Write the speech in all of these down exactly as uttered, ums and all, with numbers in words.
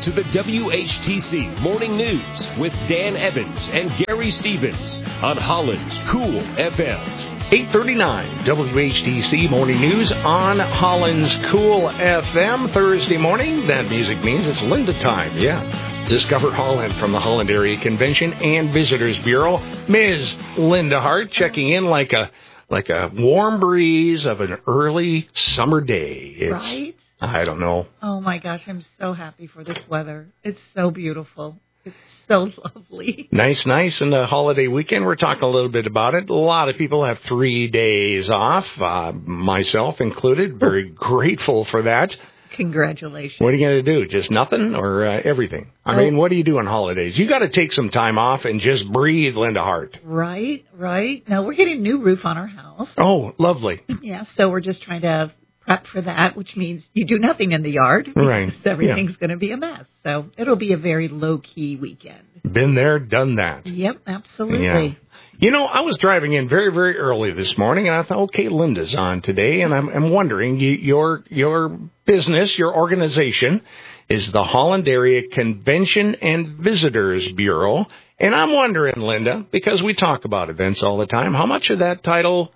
to the W H T C Morning News with Dan Evans and Gary Stevens on Holland's Cool F M. eight thirty-nine W H T C Morning News on Holland's Cool F M. Thursday morning, that music means it's Linda time, yeah. Discover Holland from the Holland Area Convention and Visitors Bureau. Miz Linda Hart checking in like a like a warm breeze of an early summer day. It's, right? I don't know. Oh, my gosh, I'm so happy for this weather. It's so beautiful. It's so lovely. Nice, nice. And the holiday weekend, we're talking a little bit about it. A lot of people have three days off, uh, myself included. Very grateful for that. Congratulations. What are you going to do? Just nothing or uh, everything? I oh. mean, what do you do on holidays? You got to take some time off and just breathe, Linda Hart. Right, right. Now, we're getting a new roof on our house. Oh, lovely. Yeah, so we're just trying to prep for that, which means you do nothing in the yard. Right. Everything's yeah. going to be a mess. So it'll be a very low-key weekend. Been there, done that. Yep, absolutely. Yeah. You know, I was driving in very, very early this morning, and I thought, okay, Linda's on today, and I'm, I'm wondering, you, your your business, your organization is the Holland Area Convention and Visitors Bureau, and I'm wondering, Linda, because we talk about events all the time, how much of that title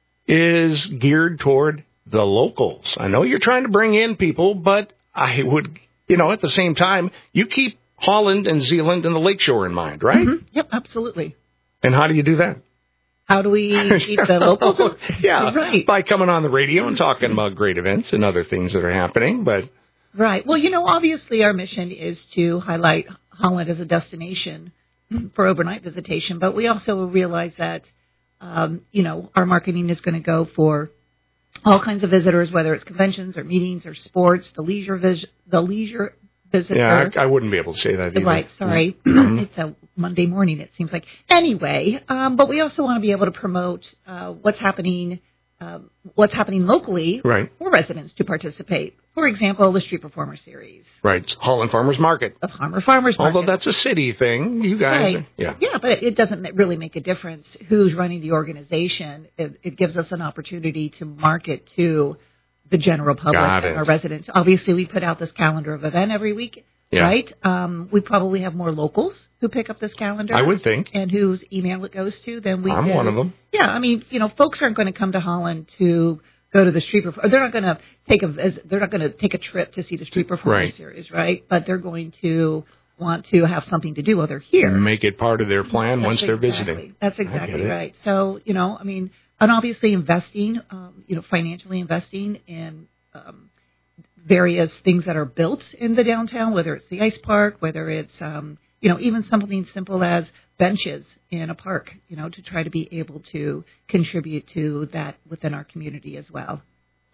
is geared toward the locals? I know you're trying to bring in people, but I would, you know, at the same time, you keep Holland and Zeeland and the Lakeshore in mind, right? Mm-hmm. Yep, absolutely. And how do you do that? How do we keep the locals? yeah, right. By coming on the radio and talking about great events and other things that are happening. But right. Well, you know, obviously our mission is to highlight Holland as a destination for overnight visitation, but we also realize that, um, you know, our marketing is going to go for all kinds of visitors, whether it's conventions or meetings or sports, the leisure vis- the leisure visitor. Yeah, I, I wouldn't be able to say that either. Right, sorry. It's a Monday morning, it seems like. Anyway, um, but we also want to be able to promote uh, what's happening uh, what's happening locally right. for residents to participate. For example, the Street Performer Series. Right, Holland Farmers Market. The Farmer Farmers Market. Although that's a city thing, you guys. Right. Are, yeah. Yeah, but it doesn't really make a difference who's running the organization. It, it gives us an opportunity to market to the general public Got and it. our residents. Obviously, we put out this calendar of event every week. Yeah. Right? Um, we probably have more locals who pick up this calendar. I would think. And whose email it goes to than we I'm do. one of them. Yeah, I mean, you know, folks aren't going to come to Holland to go to the Street Performer. They're not going to take a they're not going to take a trip to see the Street Performer right. Series, right? But they're going to want to have something to do while they're here. Make it part of their plan That's once they're exactly, visiting. That's exactly right. So, you know, I mean, and obviously investing, um, you know, financially investing in um, various things that are built in the downtown, whether it's the ice park, whether it's, um, you know, even something simple as benches in a park, you know, to try to be able to contribute to that within our community as well.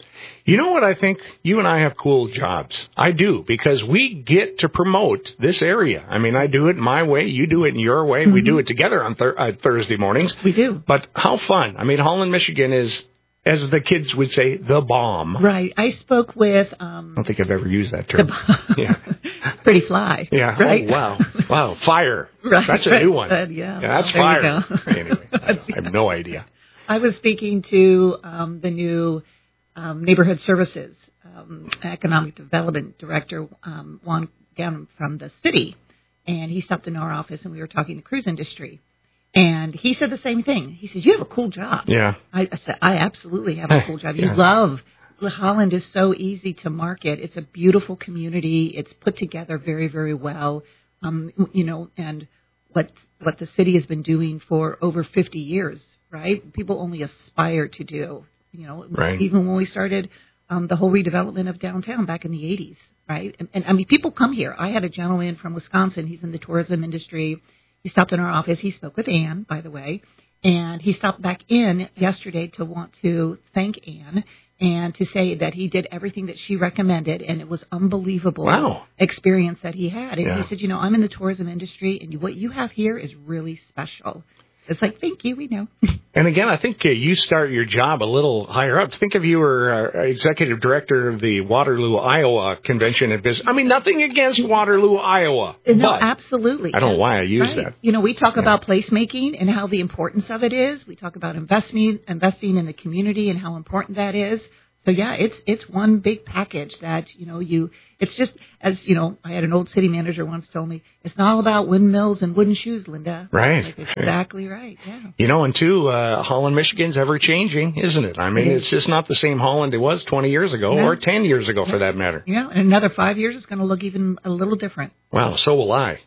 You know what I think? You and I have cool jobs. I do, because we get to promote this area. I mean, I do it my way. You do it in your way. Mm-hmm. We do it together on thir- uh, Thursday mornings. We do. But how fun. I mean, Holland, Michigan is, as the kids would say, the bomb. Right. I spoke with... Um, I don't think I've ever used that term. yeah. Pretty fly. Yeah. Right? Oh, wow. Wow. Fire. Right. That's a new one. Uh, yeah. yeah. That's well, fire. Anyway, I, I have no idea. I was speaking to um, the new um, Neighborhood Services um, Economic Development Director, um, Juan Gannon from the city, and he stopped in our office, and we were talking the cruise industry. And he said the same thing. He said, you have a cool job. Yeah. I, I said, I absolutely have a cool job. You yeah. love, Holland is so easy to market. It's a beautiful community. It's put together very, very well. Um, you know, and what what the city has been doing for over fifty years, right? People only aspire to do, you know, right. even when we started um, the whole redevelopment of downtown back in the eighties, right? And, and I mean, people come here. I had a gentleman from Wisconsin. He's in the tourism industry. He stopped in our office. He spoke with Anne, by the way, and he stopped back in yesterday to want to thank Anne and to say that he did everything that she recommended, and it was unbelievable wow. experience that he had. And yeah. he said, you know, I'm in the tourism industry, and what you have here is really special. It's like, thank you, we know. And again, I think uh, you start your job a little higher up. Think if you were uh, executive director of the Waterloo, Iowa Convention and Business. I mean, nothing against Waterloo, Iowa. No, but absolutely. I don't know why I use right. that. You know, we talk yeah. about placemaking and how the importance of it is. We talk about investing, investing in the community and how important that is. So yeah, it's it's one big package that, you know, you, it's just, as, you know, I had an old city manager once told me, it's not all about windmills and wooden shoes, Linda. Right. Like, exactly right, yeah. You know, and too, uh, Holland, Michigan's ever changing, isn't it? I mean, it it's just not the same Holland it was twenty years ago yeah. or ten years ago, yeah. for that matter. Yeah, in another five years, it's going to look even a little different. Well, so will I.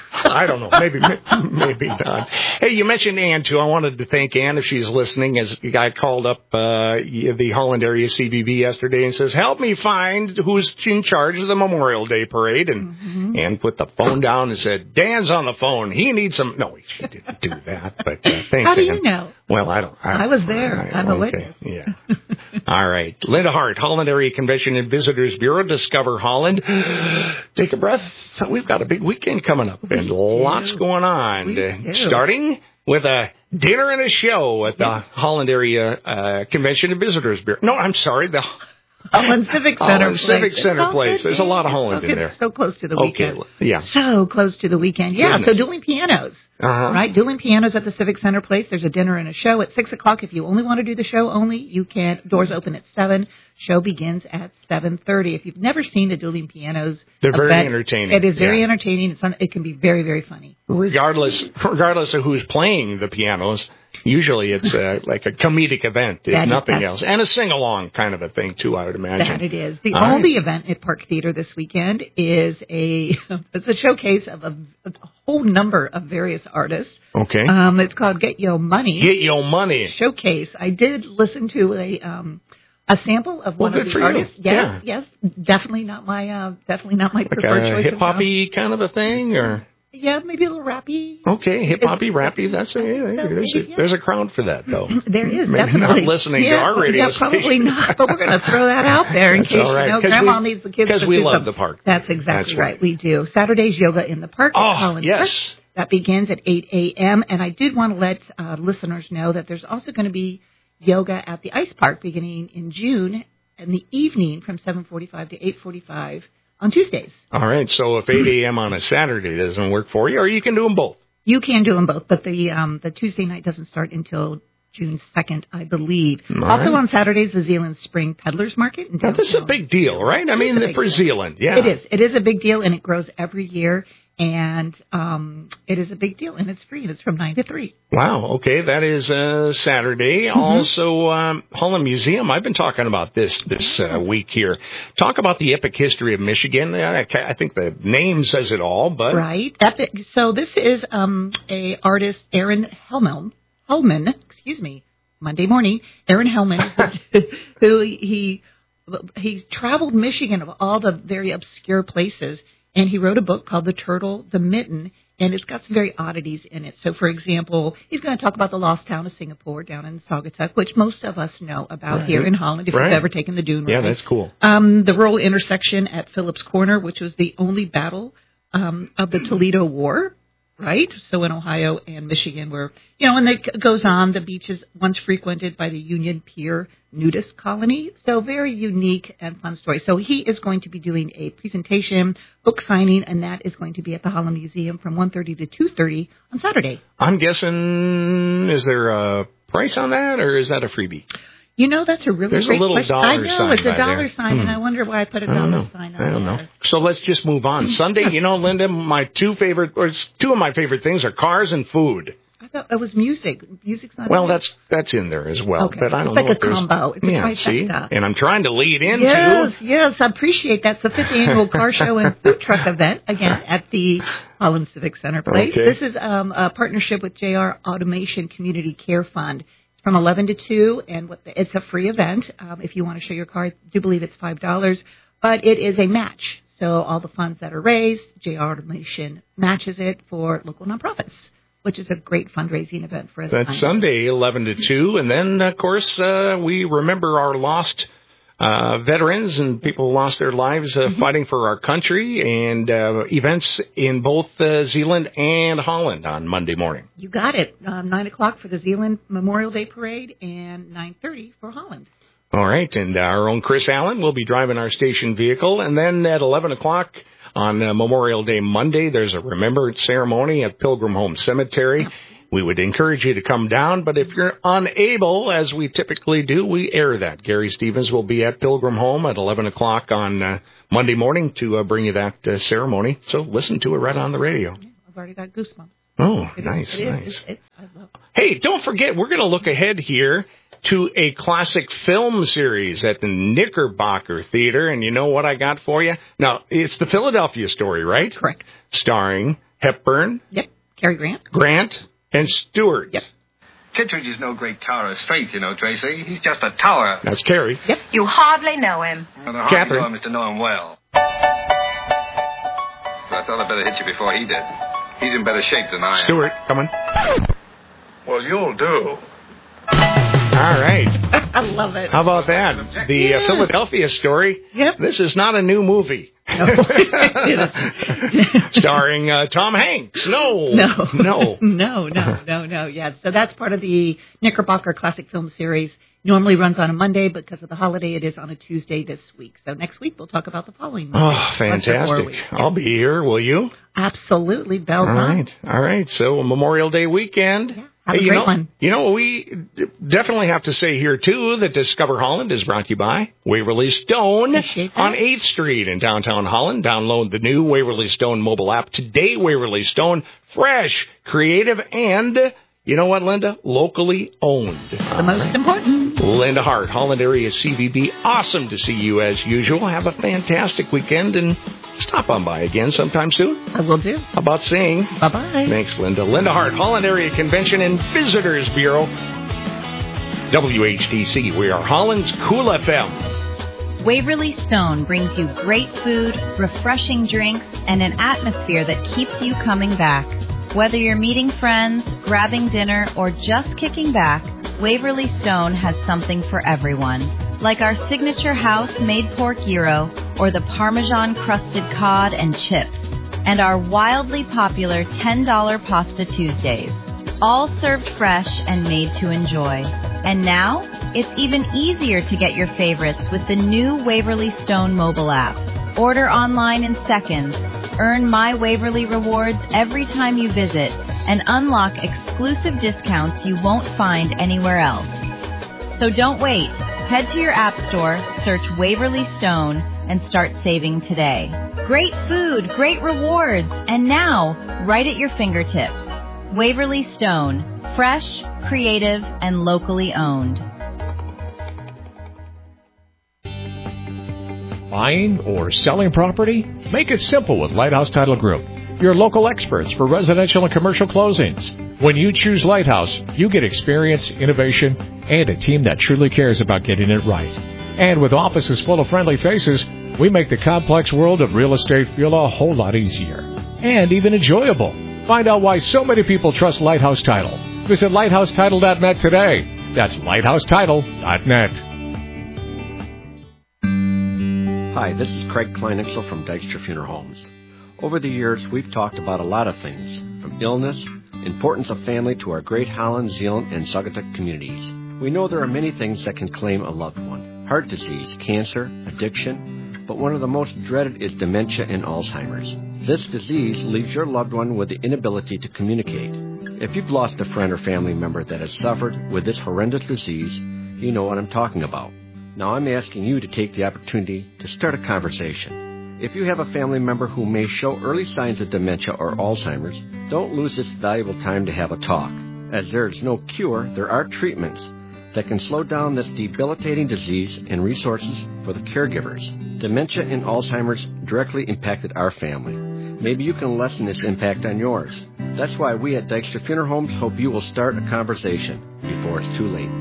I don't know. Maybe, maybe not. Hey, you mentioned Ann, too. I wanted to thank Ann if she's listening. As the guy called up uh, the Holland area C B B yesterday and says, help me find who's in charge of the Memorial Day Parade. And mm-hmm. Ann put the phone down and said, Dan's on the phone. He needs some. No, she didn't do that. But uh, thanks, How do Ann. you know? Well, I don't. I, I was there. I, I'm a okay. witness. Yeah. All right. Linda Hart, Holland Area Convention and Visitors Bureau. Discover Holland. Take a breath. We've got a big weekend coming up. And lots going on. Uh, starting with a dinner and a show at the yes. Holland Area uh, Convention and Visitors Bureau. No, I'm sorry. The Holland Civic Center Holland place. Civic Center place. There's a lot of Holland so, in there. So close to the weekend. Okay. Yeah. So close to the weekend. Yeah. Goodness. So dueling pianos. Uh-huh. Right. Dueling pianos at the Civic Center place. There's a dinner and a show at six o'clock. If you only want to do the show only, you can. Doors open at seven. Show begins at seven thirty. If you've never seen a dueling pianos, they're very event, entertaining. It is very yeah. entertaining. It's un, it can be very, very funny. Regardless, regardless of who's playing the pianos. Usually it's uh, like a comedic event, if nothing else. And a sing-along kind of a thing, too, I would imagine. That it is. The All only right. event at Park Theater this weekend is a it's a showcase of a, a whole number of various artists. Okay. Um, it's called Get Yo Money. Get Yo Money. Showcase. I did listen to a um, a sample of one well, of the the artists. You. Yes, yeah. yes. Definitely not my uh, definitely not my like preferred a choice. Hip hoppy kind of a thing, or yeah, maybe a little rappy. Okay, hip hoppy, rappy. That's a, yeah, there's, a, there's a crowd for that, though. There is, Maybe definitely. Not listening yeah, to our radio yeah, station. probably not. But we're going to throw that out there in That's case all right. you know Grandma we, needs the kids. Because to we do love some. the park. That's exactly That's right. right. We do. Saturday's yoga in the park. Oh, at Holland yes. Park. That begins at eight a.m. And I did want to let uh, listeners know that there's also going to be yoga at the Ice Park beginning in June in the evening from seven forty-five to eight forty-five on Tuesdays. All right. So if eight a.m. on a Saturday doesn't work for you, or you can do them both. You can do them both, but the um, the Tuesday night doesn't start until June second, I believe. All also right. on Saturdays, the Zealand Spring Peddlers Market. In now, this is a big deal, right? I mean, for deal. Zealand, yeah. It is. It is a big deal, and it grows every year. And um, it is a big deal, and it's free. And it's from nine to three. Wow. Okay, that is uh, Saturday. Mm-hmm. Also, um, Holland Museum. I've been talking about this this uh, week here. Talk about the epic history of Michigan. I, I think the name says it all, but right. Epic. So this is um, a artist, Aaron Hellman. Hellman. Excuse me. Monday morning, Aaron Hellman, who he he traveled Michigan of all the very obscure places. And he wrote a book called The Turtle, the Mitten, and it's got some very oddities in it. So, for example, he's going to talk about the lost town of Singapore down in Saugatuck, which most of us know about right. here in Holland if right. you've ever taken the dune ride. Yeah, that's cool. Um, the rural intersection at Phillips Corner, which was the only battle um, of the Toledo War. Right? So in Ohio and Michigan where, you know, and it goes on, the beach is once frequented by the Union Pier nudist colony. So very unique and fun story. So he is going to be doing a presentation, book signing, and that is going to be at the Holland Museum from one thirty to two thirty on Saturday. I'm guessing, is there a price on that or is that a freebie? You know, that's a really There's great a little question. dollar I know, sign it's a by dollar there. sign, hmm. and I wonder why I put a I don't dollar know. sign on I don't there. know. So let's just move on. Sunday, you know, Linda, my two favorite, or two of my favorite things are cars and food. I thought it was music. Music's not Well, in there? that's that's in there as well. Okay. But I don't it's know like if a there's, combo. It's a yeah, trifecta. see? And I'm trying to lead into. Yes, yes, I appreciate that. It's the fifth annual car show and food truck event, again, at the Holland Civic Center place. Okay. This is um, a partnership with J R Automation Community Care Fund. It's from eleven to two, and what the, it's a free event. Um, if you want to show your car, I do believe it's five dollars, but it is a match. So all the funds that are raised, J R Automation matches it for local nonprofits, which is a great fundraising event for us. That's Sunday, eleven to two. And then, of course, uh, we remember our lost uh, veterans and people who lost their lives uh, mm-hmm. fighting for our country, and uh, events in both uh, Zealand and Holland on Monday morning. You got it. Um, nine o'clock for the Zealand Memorial Day Parade and nine thirty for Holland. All right. And our own Chris Allen will be driving our station vehicle. And then at eleven o'clock on uh, Memorial Day Monday, there's a remembrance ceremony at Pilgrim Home Cemetery. we would encourage you to come down. But if you're unable, as we typically do, we air that. Gary Stevens will be at Pilgrim Home at eleven o'clock on uh, Monday morning to uh, bring you that uh, ceremony. So listen to it right on the radio. I've already got goosebumps. Oh, it nice, is, it nice. Is, it's, it's, I love it. Hey, don't forget, we're going to look ahead here to a classic film series at the Knickerbocker Theater. And you know what I got for you? Now, it's the Philadelphia Story, right? Correct. Starring Hepburn. Yep. Cary Grant. Grant and Stewart. Yep. Kittredge is no great tower of strength, you know, Tracy. He's just a tower. That's Cary. Yep. You hardly know him. Well, the hardly Catherine. know him is to know him well. But I thought I'd better hit you before he did. He's in better shape than I am. Stewart, come on. Well, you'll do. All right. I love it. How about that? The Yeah. uh, Philadelphia Story. Yep. This is not a new movie. No. Starring uh, Tom Hanks. No. No. No. no, no, no, no. Yeah. So that's part of the Knickerbocker Classic Film Series. Normally runs on a Monday, but because of the holiday, it is on a Tuesday this week. So next week, we'll talk about the following Monday. Oh, fantastic. I'll be here, will you? Absolutely. Bells All on. right. All right. So Memorial Day weekend. Yeah. Have Hey, a you great know, one. You know, we definitely have to say here, too, that Discover Holland is brought to you by Waverly Stone Appreciate that. on eighth Street in downtown Holland. Download the new Waverly Stone mobile app today. Waverly Stone, fresh, creative, and, you know what, Linda? Locally owned. The most important. Linda Hart, Holland area C V B. Awesome to see you as usual. Have a fantastic weekend and stop on by again sometime soon. I will do. How about saying? Bye-bye. Thanks, Linda. Linda Hart, Holland Area Convention and Visitors Bureau. W H T C, we are Holland's Cool F M. Waverly Stone brings you great food, refreshing drinks, and an atmosphere that keeps you coming back. Whether you're meeting friends, grabbing dinner, or just kicking back, Waverly Stone has something for everyone. Like our signature house-made pork gyro, or the Parmesan-crusted cod and chips, and our wildly popular ten dollar Pasta Tuesdays. All served fresh and made to enjoy. And now, it's even easier to get your favorites with the new Waverly Stone mobile app. Order online in seconds, earn My Waverly rewards every time you visit, and unlock exclusive discounts you won't find anywhere else. So don't wait. Head to your app store, search Waverly Stone, and start saving today. Great food, great rewards, and now, right at your fingertips. Waverly Stone, fresh, creative, and locally owned. Buying or selling property? Make it simple with Lighthouse Title Group, your local experts for residential and commercial closings. When you choose Lighthouse, you get experience, innovation, and a team that truly cares about getting it right. And with offices full of friendly faces, we make the complex world of real estate feel a whole lot easier and even enjoyable. Find out why so many people trust Lighthouse Title. Visit lighthouse title dot net today. That's lighthouse title dot net. Hi, this is Craig Kleinixel from Dykstra Funeral Homes. Over the years, we've talked about a lot of things, from illness, importance of family, to our great Holland, Zeeland, and Saugatuck communities. We know there are many things that can claim a loved one. Heart disease, cancer, addiction, but one of the most dreaded is dementia and Alzheimer's. This disease leaves your loved one with the inability to communicate. If you've lost a friend or family member that has suffered with this horrendous disease, you know what I'm talking about. Now I'm asking you to take the opportunity to start a conversation. If you have a family member who may show early signs of dementia or Alzheimer's, don't lose this valuable time to have a talk. As there is no cure, there are treatments that can slow down this debilitating disease and resources for the caregivers. Dementia and Alzheimer's directly impacted our family. Maybe you can lessen its impact on yours. That's why we at Dykstra Funeral Homes hope you will start a conversation before it's too late.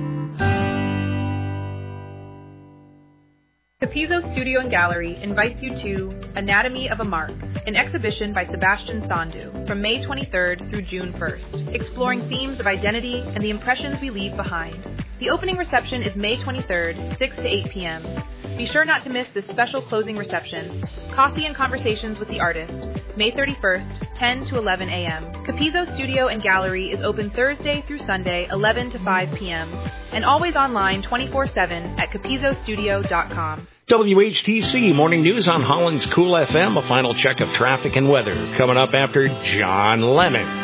Capizzo Studio and Gallery invites you to Anatomy of a Mark, an exhibition by Sebastian Sandu from May twenty-third through June first, exploring themes of identity and the impressions we leave behind. The opening reception is May twenty-third, six to eight p.m. Be sure not to miss this special closing reception, Coffee and Conversations with the Artist, May thirty-first, ten to eleven a.m. Capizzo Studio and Gallery is open Thursday through Sunday, eleven to five p.m., and always online twenty-four seven at capizzo studio dot com. W H T C Morning News on Holland's Cool F M. A final check of traffic and weather coming up after John Lemon.